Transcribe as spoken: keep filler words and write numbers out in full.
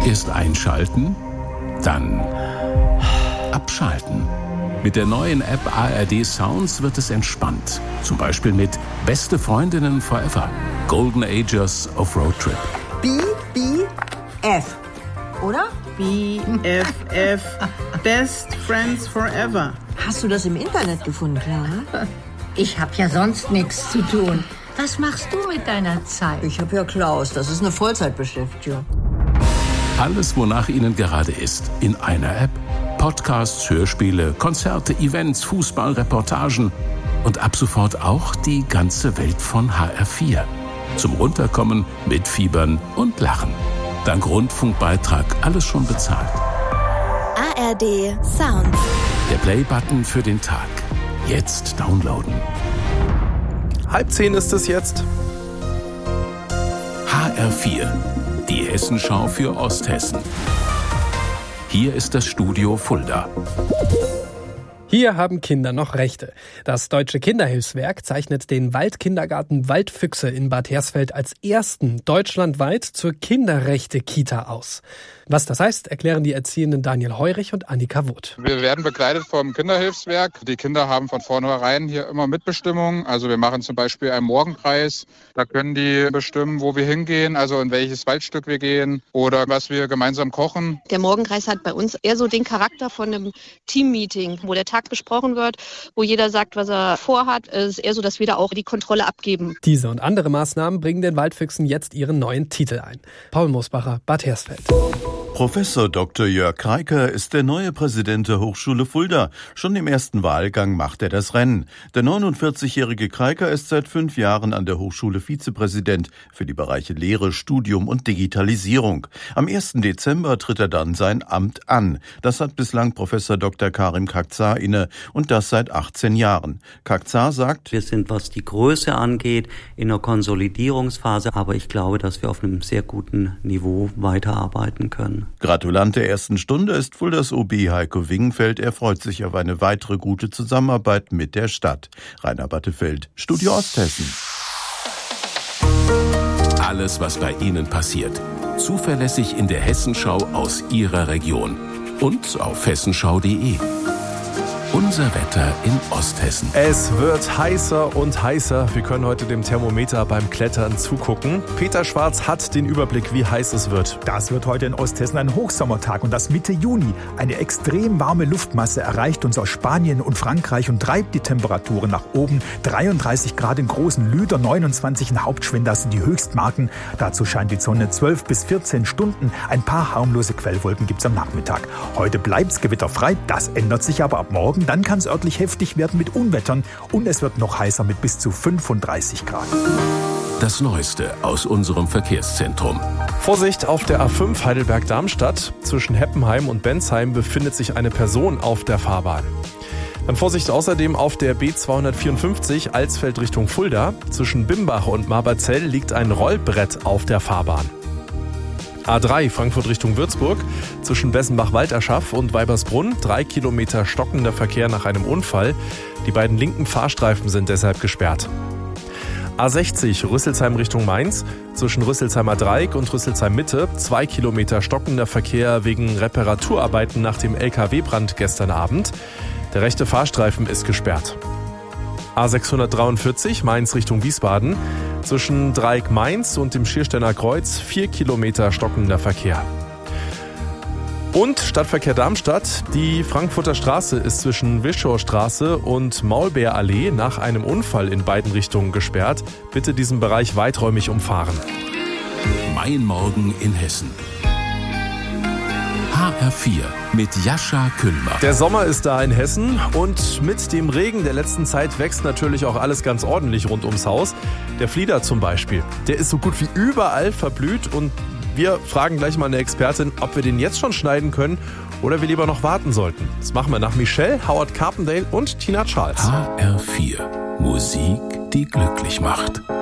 Erst einschalten, dann abschalten. Mit der neuen App A R D Sounds wird es entspannt. Zum Beispiel mit Beste Freundinnen Forever. Golden Ages of Road Trip. B, B, F. Oder? B F F. Best Friends Forever. Hast du das im Internet gefunden, Clara? Ich hab ja sonst nichts zu tun. Was machst du mit deiner Zeit? Ich hab ja Klaus. Das ist eine Vollzeitbeschäftigung. Alles, wonach Ihnen gerade ist, in einer App. Podcasts, Hörspiele, Konzerte, Events, Fußball, Reportagen und ab sofort auch die ganze Welt von H R vier. Zum Runterkommen, Mitfiebern und Lachen. Dank Rundfunkbeitrag alles schon bezahlt. A R D Sounds. Der Play-Button für den Tag. Jetzt downloaden. Halb zehn ist es jetzt. H R vier. Die Hessenschau für Osthessen. Hier ist das Studio Fulda. Hier haben Kinder noch Rechte. Das Deutsche Kinderhilfswerk zeichnet den Waldkindergarten Waldfüchse in Bad Hersfeld als ersten deutschlandweit zur Kinderrechte-Kita aus. Was das heißt, erklären die Erziehenden Daniel Heurich und Annika Woth. Wir werden begleitet vom Kinderhilfswerk. Die Kinder haben von vornherein hier immer Mitbestimmung. Also wir machen zum Beispiel einen Morgenpreis. Da können die bestimmen, wo wir hingehen, also in welches Waldstück wir gehen oder was wir gemeinsam kochen. Der Morgenkreis hat bei uns eher so den Charakter von einem Teammeeting, wo der Tag besprochen wird, wo jeder sagt, was er vorhat. Es ist eher so, dass wir da auch die Kontrolle abgeben. Diese und andere Maßnahmen bringen den Waldfüchsen jetzt ihren neuen Titel ein. Paul Mosbacher, Bad Hersfeld. Professor Doktor Jörg Kreiker ist der neue Präsident der Hochschule Fulda. Schon im ersten Wahlgang macht er das Rennen. Der neunundvierzigjährige Kreiker ist seit fünf Jahren an der Hochschule Vizepräsident für die Bereiche Lehre, Studium und Digitalisierung. Am ersten Dezember tritt er dann sein Amt an. Das hat bislang Professor Doktor Karim Kakzar inne und das seit achtzehn Jahren. Kakzar sagt, wir sind, was die Größe angeht, in einer Konsolidierungsphase, aber ich glaube, dass wir auf einem sehr guten Niveau weiterarbeiten können. Gratulant der ersten Stunde ist Fuldas O B Heiko Wingenfeld. Er freut sich auf eine weitere gute Zusammenarbeit mit der Stadt. Rainer Battefeld, Studio Osthessen. Alles, was bei Ihnen passiert. Zuverlässig in der Hessenschau aus Ihrer Region. Und auf hessenschau punkt de. Unser Wetter in Osthessen. Es wird heißer und heißer. Wir können heute dem Thermometer beim Klettern zugucken. Peter Schwarz hat den Überblick, wie heiß es wird. Das wird heute in Osthessen ein Hochsommertag und das Mitte Juni. Eine extrem warme Luftmasse erreicht uns aus Spanien und Frankreich und treibt die Temperaturen nach oben. dreiunddreißig Grad in großen Lüder, neunundzwanzig in Hauptschwind, das sind die Höchstmarken. Dazu scheint die Sonne zwölf bis vierzehn Stunden. Ein paar harmlose Quellwolken gibt's am Nachmittag. Heute bleibt's gewitterfrei, das ändert sich aber ab morgen. Dann kann es örtlich heftig werden mit Unwettern und es wird noch heißer mit bis zu fünfunddreißig Grad. Das Neueste aus unserem Verkehrszentrum. Vorsicht auf der A fünf Heidelberg-Darmstadt. Zwischen Heppenheim und Bensheim befindet sich eine Person auf der Fahrbahn. Dann Vorsicht außerdem auf der B zweihundertvierundfünfzig Alsfeld Richtung Fulda. Zwischen Bimbach und Marberzell liegt ein Rollbrett auf der Fahrbahn. A drei Frankfurt Richtung Würzburg, zwischen Bessenbach-Walderschaff und Weibersbrunn, drei Kilometer stockender Verkehr nach einem Unfall. Die beiden linken Fahrstreifen sind deshalb gesperrt. A sechzig Rüsselsheim Richtung Mainz, zwischen Rüsselsheimer Dreieck und Rüsselsheim Mitte, zwei Kilometer stockender Verkehr wegen Reparaturarbeiten nach dem L K W-Brand gestern Abend. Der rechte Fahrstreifen ist gesperrt. A sechshundertdreiundvierzig Mainz Richtung Wiesbaden, zwischen Dreieck Mainz und dem Schiersteiner Kreuz vier Kilometer stockender Verkehr. Und Stadtverkehr Darmstadt, die Frankfurter Straße ist zwischen Wischaustraße und Maulbeerallee nach einem Unfall in beiden Richtungen gesperrt. Bitte diesen Bereich weiträumig umfahren. Mein Morgen in Hessen. H R vier mit Jascha Kühlmer. Der Sommer ist da in Hessen und mit dem Regen der letzten Zeit wächst natürlich auch alles ganz ordentlich rund ums Haus. Der Flieder zum Beispiel, der ist so gut wie überall verblüht und wir fragen gleich mal eine Expertin, ob wir den jetzt schon schneiden können oder wir lieber noch warten sollten. Das machen wir nach Michelle, Howard Carpendale und Tina Charles. H R vier. Musik, die glücklich macht.